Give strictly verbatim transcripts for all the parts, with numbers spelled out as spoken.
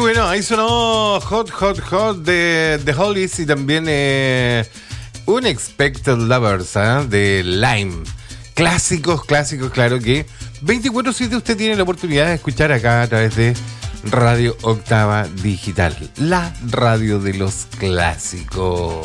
bueno, ahí sonó Hot, Hot, Hot de The Hollies y también eh, Unexpected Lovers ¿eh? de Lime. Clásicos, clásicos, claro que veinticuatro siete usted tiene la oportunidad de escuchar acá a través de Radio Octava Digital, la radio de los clásicos.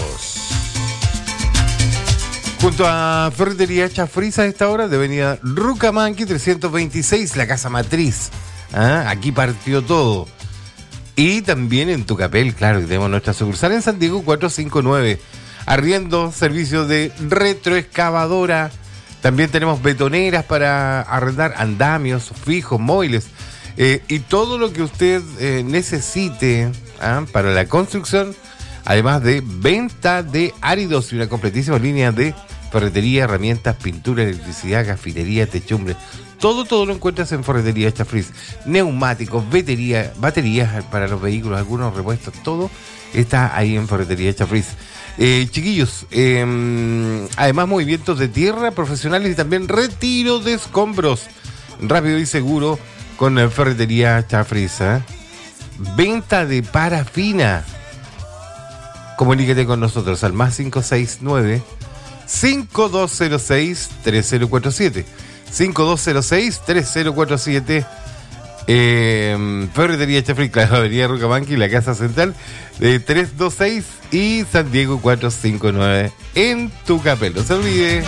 Junto a Ferretería Chafriz a esta hora de avenida Rucamanqui trescientos veintiséis, la casa matriz. ¿Ah? Aquí partió todo. Y también en Tucapel, claro, que tenemos nuestra sucursal en San Diego cuatrocientos cincuenta y nueve. Arriendo, servicio de retroexcavadora. También tenemos betoneras para arrendar, andamios, fijos, móviles. Eh, y todo lo que usted eh, necesite ¿ah? para la construcción. Además de venta de áridos y una completísima línea de ferretería, herramientas, pintura, electricidad, gafilería, techumbre. Todo, todo lo encuentras en Ferretería Chafriz. Neumáticos, batería, baterías para los vehículos, algunos repuestos, todo está ahí en Ferretería Chafriz. Eh, chiquillos, eh, además movimientos de tierra profesionales y también retiro de escombros. Rápido y seguro con Ferretería Chafriz. ¿eh? Venta de parafina. Comuníquete con nosotros al más cinco seis nueve, cinco dos cero seis, tres cero cuatro siete. cinco dos cero seis, tres cero cuatro siete. Eh, Ferretería Chafriz, claro, Avenida Rucamanqui, la Casa Central, de trescientos veintiséis y San Diego cuatrocientos cincuenta y nueve en Tucapel. No se olvide.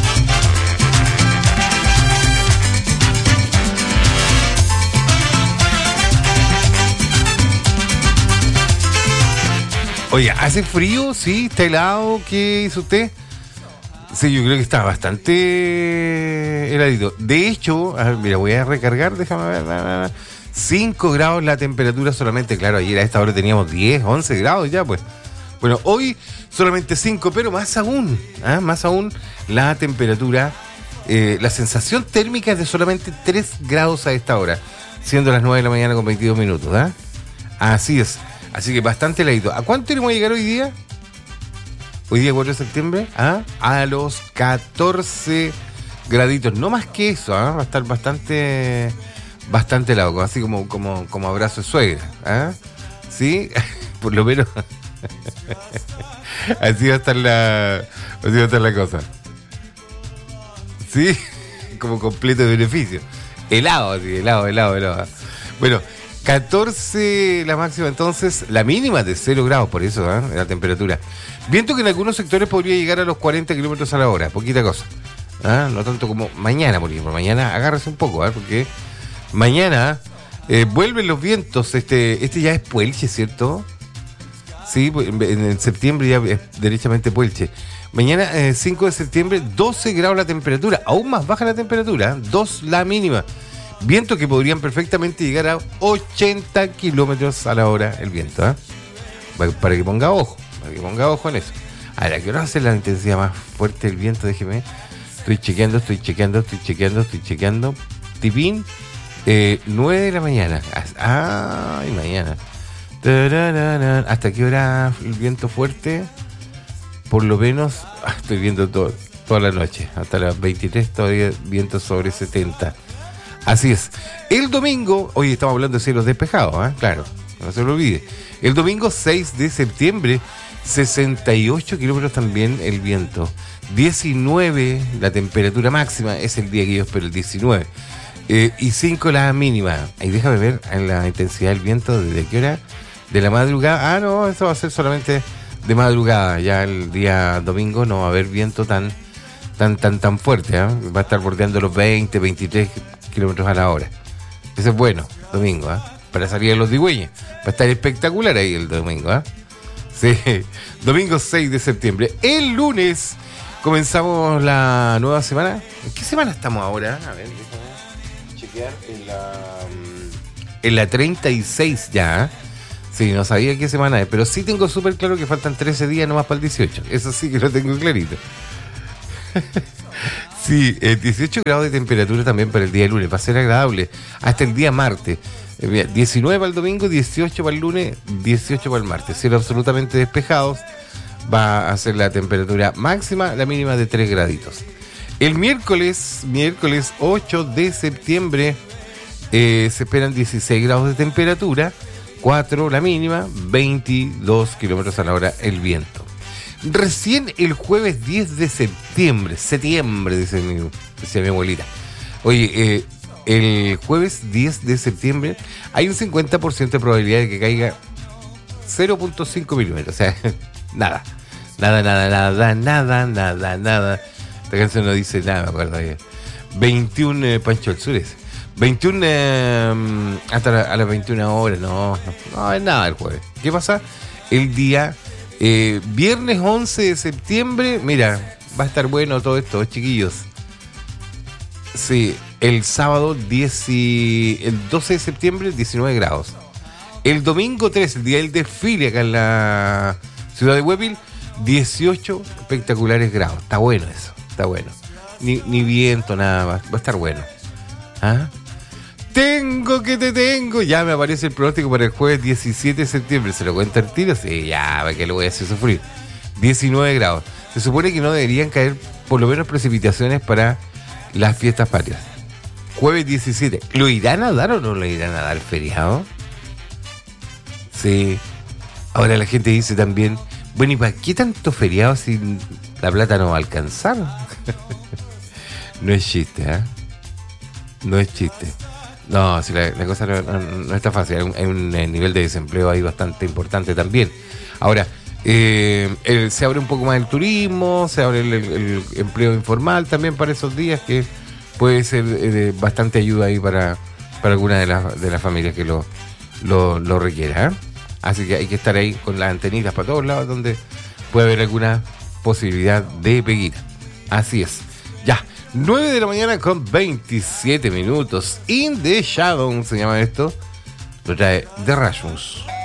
Oye, ¿hace frío? ¿Sí? ¿Está helado? ¿Qué hizo usted? Sí, yo creo que está bastante heladito. De hecho, a ver, mira, voy a recargar, déjame ver. cinco grados la temperatura solamente. Claro, ayer a esta hora teníamos diez, once grados ya, pues. Bueno, hoy solamente cinco, pero más aún, ¿eh? más aún la temperatura, eh, la sensación térmica es de solamente tres grados a esta hora, siendo las nueve de la mañana con veintidós minutos. ¿eh? Así es. Así que bastante heladito. ¿A cuánto tenemos que llegar hoy día? Hoy día cuatro de septiembre, ¿ah? a los catorce graditos. No más que eso, ¿ah? va a estar bastante bastante helado, así como, como, como abrazo de suegra. ¿ah? ¿Sí? Por lo menos así va a estar la así va a estar la cosa. ¿Sí? Como completo de beneficio. Helado, así, helado, helado, helado. Bueno, catorce la máxima, entonces la mínima de cero grados, por eso ¿eh? la temperatura. Viento que en algunos sectores podría llegar a los cuarenta kilómetros a la hora, poquita cosa. ¿eh? No tanto como mañana, por ejemplo. Mañana agárrese un poco, ¿eh? porque mañana eh, vuelven los vientos. Este este ya es Puelche, ¿cierto? Sí, en, en septiembre ya es derechamente Puelche. Mañana, eh, cinco de septiembre, doce grados la temperatura. Aún más baja la temperatura, ¿eh? dos la mínima. Vientos que podrían perfectamente llegar a ochenta kilómetros a la hora el viento, ¿eh? Para que ponga ojo, para que ponga ojo en eso. Ahora, ¿qué hora va a ser la intensidad más fuerte del viento? Déjeme. Estoy chequeando, estoy chequeando, estoy chequeando, estoy chequeando. Tipín, eh, nueve de la mañana. Ay, mañana. Tararara. ¿Hasta qué hora el viento fuerte? Por lo menos, ah, estoy viendo todo, toda la noche. Hasta las veintitrés todavía viento sobre setenta. Así es. El domingo, hoy estamos hablando de cielos despejados, ¿eh? Claro, no se lo olvide. El domingo seis de septiembre, sesenta y ocho kilómetros también el viento. diecinueve la temperatura máxima, es el día que yo espero, el diecinueve. Eh, y cinco la mínima. Ahí déjame ver la intensidad del viento, ¿desde qué hora? De la madrugada. Ah, no, eso va a ser solamente de madrugada. Ya el día domingo no va a haber viento tan, tan, tan, tan fuerte, ¿eh? Va a estar bordeando los veinte, veintitrés kilómetros a la hora. Eso es bueno, domingo, ¿eh? Para salir a los digüeños. Va a estar espectacular ahí el domingo, ¿eh? Sí, domingo seis de septiembre. El lunes comenzamos la nueva semana. ¿En qué semana estamos ahora? A ver, déjame chequear. En la, en la treinta y seis ya, ¿eh? Sí, no sabía qué semana es, pero sí tengo súper claro que faltan trece días nomás para el dieciocho. Eso sí que lo tengo clarito. Sí, eh, dieciocho grados de temperatura también para el día lunes. Va a ser agradable hasta el día martes. Eh, diecinueve para el domingo, dieciocho para el lunes, dieciocho para el martes. Cielos absolutamente despejados. Va a ser la temperatura máxima, la mínima de tres graditos. El miércoles, miércoles ocho de septiembre, eh, se esperan dieciséis grados de temperatura. cuatro la mínima, veintidós kilómetros a la hora el viento. Recién el jueves diez de septiembre, septiembre, dice mi, decía mi abuelita. Oye, eh, el jueves diez de septiembre hay un cincuenta por ciento de probabilidad de que caiga cero punto cinco milímetros. O sea, nada. Nada, nada, nada, nada, nada, nada. Esta canción no dice nada, me acuerdo. veintiuno, eh, Pancho del Sur ese. veintiuno, eh, hasta la, a las veintiuna horas, no, no, no es nada el jueves. ¿Qué pasa? El día eh, viernes once de septiembre, mira, va a estar bueno todo esto, chiquillos. Sí, el sábado diez y, el doce de septiembre, diecinueve grados. El domingo trece, el día del desfile acá en la ciudad de Huepil, dieciocho espectaculares grados. Está bueno eso, está bueno. Ni, ni viento, nada más, va a estar bueno. ¿Ah? Tengo que te tengo. Ya me aparece el pronóstico para el jueves diecisiete de septiembre. ¿Se lo cuenta el tiro? Sí, ya, ¿para qué lo voy a hacer sufrir? diecinueve grados. Se supone que no deberían caer por lo menos precipitaciones para las fiestas patrias. Jueves diecisiete. ¿Lo irán a dar o no lo irán a dar feriado? Sí. Ahora la gente dice también, bueno, ¿y para qué tanto feriado si la plata no va a alcanzar? No es chiste, ¿eh? No es chiste. No, si la, la cosa no, no, no está fácil. Hay un, hay un nivel de desempleo ahí bastante importante también. Ahora, eh, el, se abre un poco más el turismo, se abre el, el, el empleo informal también para esos días, que puede ser eh, de bastante ayuda ahí para, para alguna de las de las familias que lo, lo, lo requiera, ¿eh? Así que hay que estar ahí con las antenitas para todos lados donde puede haber alguna posibilidad de peguita. Así es. Ya. nueve de la mañana con veintisiete minutos. In the Shadow se llama esto. Lo trae The Rasmus.